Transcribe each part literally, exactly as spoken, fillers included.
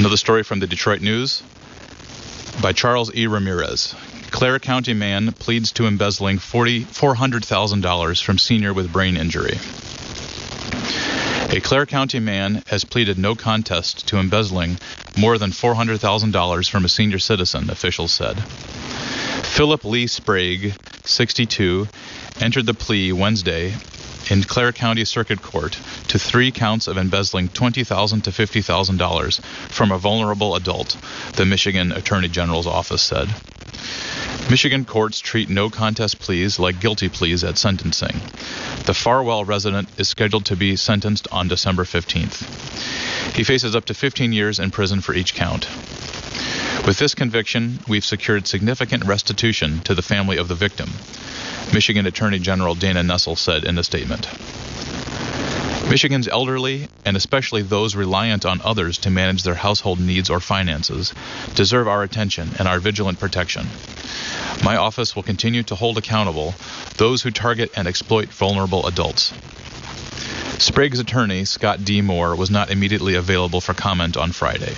Another story from the Detroit News by Charles E. Ramirez. Clare County man pleads to embezzling four hundred thousand dollars from senior with brain injury. A Clare County man has pleaded no contest to embezzling more than four hundred thousand dollars from a senior citizen, officials said. Philip Lee Sprague, sixty-two, entered the plea Wednesday in Clare County Circuit Court to three counts of embezzling twenty thousand dollars to fifty thousand dollars from a vulnerable adult, the Michigan Attorney General's office said. Michigan courts treat no contest pleas like guilty pleas at sentencing. The Farwell resident is scheduled to be sentenced on December fifteenth. He faces up to fifteen years in prison for each count. With this conviction, we've secured significant restitution to the family of the victim, Michigan Attorney General Dana Nessel said in a statement. Michigan's elderly, and especially those reliant on others to manage their household needs or finances, deserve our attention and our vigilant protection. My office will continue to hold accountable those who target and exploit vulnerable adults. Sprague's attorney, Scott D. Moore, was not immediately available for comment on Friday.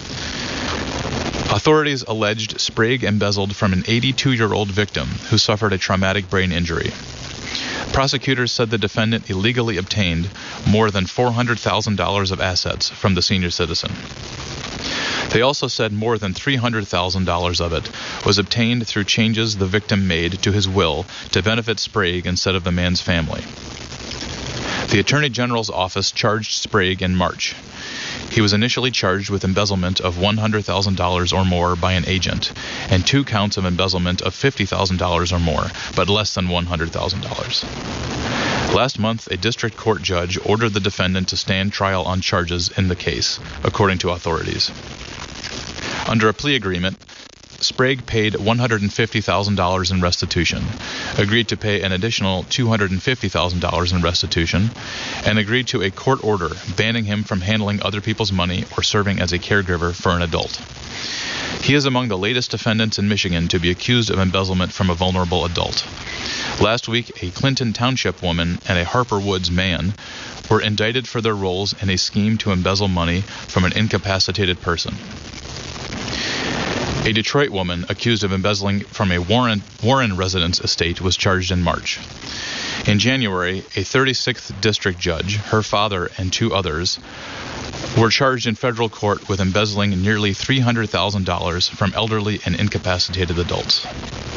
Authorities alleged Sprague embezzled from an eighty-two-year-old victim who suffered a traumatic brain injury. Prosecutors said the defendant illegally obtained more than four hundred thousand dollars of assets from the senior citizen. They also said more than three hundred thousand dollars of it was obtained through changes the victim made to his will to benefit Sprague instead of the man's family. The Attorney General's office charged Sprague in March. He was initially charged with embezzlement of one hundred thousand dollars or more by an agent, and two counts of embezzlement of fifty thousand dollars or more, but less than one hundred thousand dollars. Last month, a district court judge ordered the defendant to stand trial on charges in the case, according to authorities. Under a plea agreement, Sprague paid one hundred fifty thousand dollars in restitution, agreed to pay an additional two hundred fifty thousand dollars in restitution, and agreed to a court order banning him from handling other people's money or serving as a caregiver for an adult. He is among the latest defendants in Michigan to be accused of embezzlement from a vulnerable adult. Last week, a Clinton Township woman and a Harper Woods man were indicted for their roles in a scheme to embezzle money from an incapacitated person. A Detroit woman accused of embezzling from a Warren, Warren residence estate was charged in March. In January, a thirty-sixth district judge, her father, and two others were charged in federal court with embezzling nearly three hundred thousand dollars from elderly and incapacitated adults.